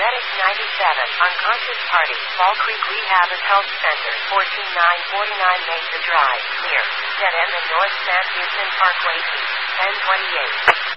Medic 97, unconscious party, Fall Creek Rehab and Health Center, 14949 Mesa Drive, clear. Dead end of North San Houston Parkway East, 1028.